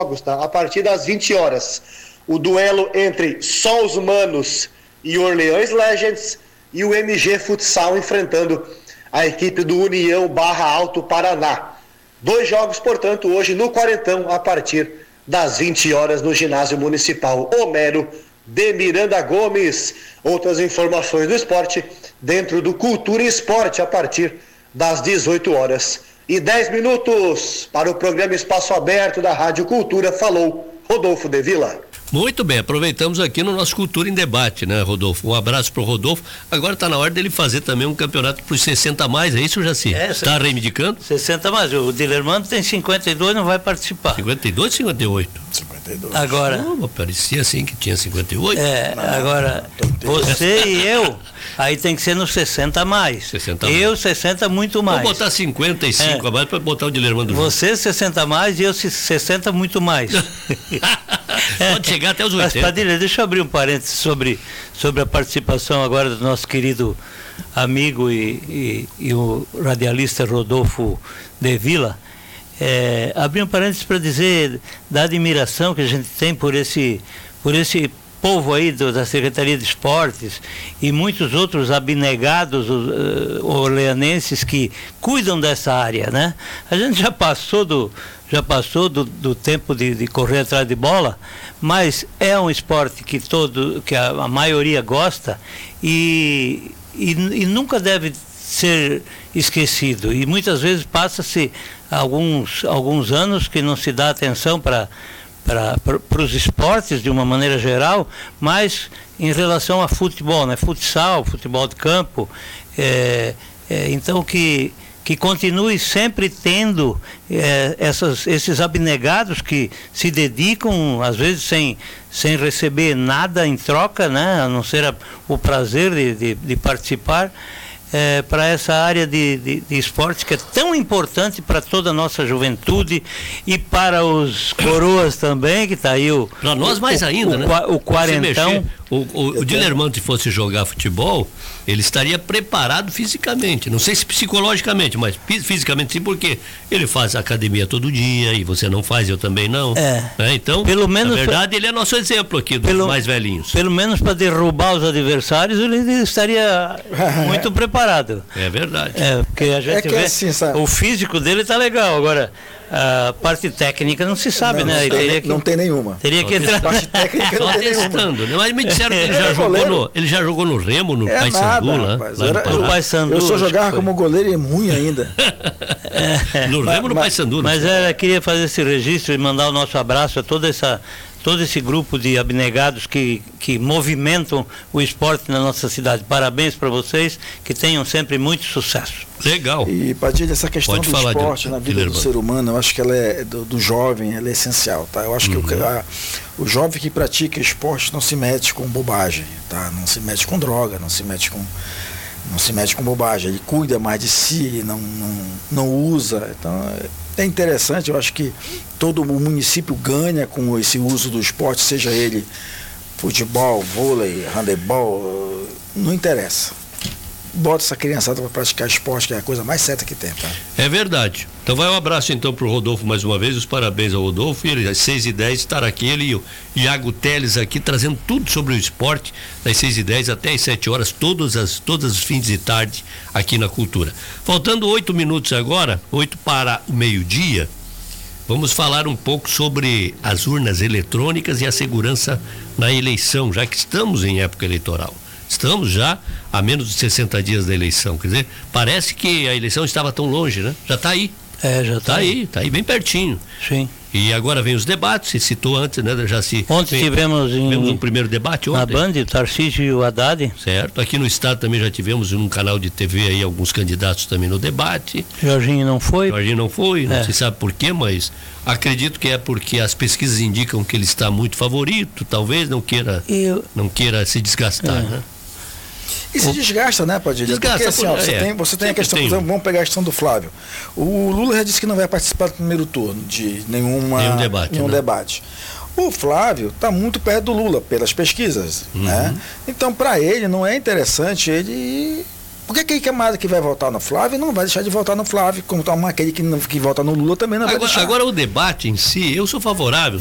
tá? A partir das 20 horas. O duelo entre Só os Manos e Orleans Legends e o MG Futsal enfrentando a equipe do União Barra Alto Paraná. 2 jogos, portanto, hoje no Quarentão, a partir das 20 horas no ginásio municipal Homero de Miranda Gomes. Outras informações do esporte dentro do Cultura e Esporte a partir das 18 horas. E 10 minutos para o programa Espaço Aberto da Rádio Cultura. Falou Rodolfo de Vila. Muito bem, aproveitamos aqui no nosso Cultura em Debate, né, Rodolfo? Um abraço pro Rodolfo. Agora está na hora dele fazer também um campeonato pros 60 mais, é isso, Jaci? Está reivindicando? 60 mais, o Dilermando tem 52, não vai participar. 52 ou 58? 52. Agora. Não, parecia assim que tinha 58. Agora, você e eu, aí tem que ser nos 60 mais. 60 mais. Eu 60 muito mais. Vou botar 55 a mais para botar o Dilermando. Você 60 mais e eu 60 muito mais. Pode chegar até os 80. Mas, Padilha, deixa eu abrir um parênteses sobre a participação agora do nosso querido amigo e o radialista Rodolfo de Vila. Abrir um parênteses para dizer da admiração que a gente tem por esse povo aí da Secretaria de Esportes e muitos outros abnegados orleanenses que cuidam dessa área, né? A gente já passou do tempo de correr atrás de bola, mas é um esporte que a maioria gosta e nunca deve ser esquecido. E muitas vezes passa-se alguns anos que não se dá atenção para os esportes de uma maneira geral, mas em relação a futebol, né? Futsal, futebol de campo, então que continue sempre tendo esses abnegados que se dedicam, às vezes sem receber nada em troca, né? A não ser o prazer de participar, para essa área de esporte que é tão importante para toda a nossa juventude e para os coroas também, que está aí para nós mais ainda, né? O quarentão. O Dilermando, se fosse jogar futebol, ele estaria preparado fisicamente, não sei se psicologicamente, mas fisicamente sim, porque ele faz academia todo dia e você não faz, eu também não. Né? Então, pelo menos, na verdade, ele é nosso exemplo aqui dos mais velhinhos. Pelo menos para derrubar os adversários, ele estaria muito preparado. É verdade. Porque a gente vê, assim, o físico dele está legal, agora a parte técnica não se sabe, né? Não tem nenhuma. Teria que entrar. Parte técnica não tem testando, né? Mas me disseram que ele já jogou no Remo, no Paysandu, lá no Paysandu. Eu só jogava como goleiro e ruim ainda. No Remo, no Paysandu. Mas queria fazer esse registro e mandar o nosso abraço a todo esse grupo de abnegados que movimentam o esporte na nossa cidade. Parabéns para vocês, que tenham sempre muito sucesso. Legal. E, Padilha, essa questão do esporte na vida do ser humano, eu acho que ela do jovem, ela é essencial, tá? Eu acho que o jovem que pratica esporte não se mete com bobagem, tá? Não se mete com droga, não se mete com bobagem. Ele cuida mais de si, não usa. Então, é interessante, eu acho que todo o município ganha com esse uso do esporte, seja ele futebol, vôlei, handebol, não interessa. Bota essa criançada para praticar esporte, que é a coisa mais certa que tem, tá? É verdade. Então vai um abraço então pro Rodolfo mais uma vez, os parabéns ao Rodolfo, ele às 6h10 estará aqui, ele e o Iago Teles aqui trazendo tudo sobre o esporte, das 6h10 até as 7 horas, todos os fins de tarde aqui na Cultura. Faltando 8 minutos agora, 8 para o meio-dia, vamos falar um pouco sobre as urnas eletrônicas e a segurança na eleição, já que estamos em época eleitoral. Estamos já a menos de 60 dias da eleição, quer dizer, parece que a eleição estava tão longe, né? Já está aí. Já está aí bem pertinho. Sim. E agora vem os debates, se citou antes, né? Ontem tivemos um primeiro debate ontem. Na Band, o Tarcísio e o Haddad. Certo, aqui no estado também já tivemos num canal de TV aí alguns candidatos também no debate. Jorginho não foi, não se sabe por quê, mas acredito que é porque as pesquisas indicam que ele está muito favorito, talvez não queira se desgastar, né? E se desgasta, né, Padilha? Desgasta, porque você tem a questão, por exemplo, vamos pegar a questão do Flávio. O Lula já disse que não vai participar do primeiro turno de nenhum debate. O Flávio está muito perto do Lula, pelas pesquisas, né? Então, para ele, não é interessante ele Porque aquele camarada que vai votar no Flávio não vai deixar de votar no Flávio, como aquele que vota no Lula também não vai deixar. Agora o debate em si, eu sou favorável.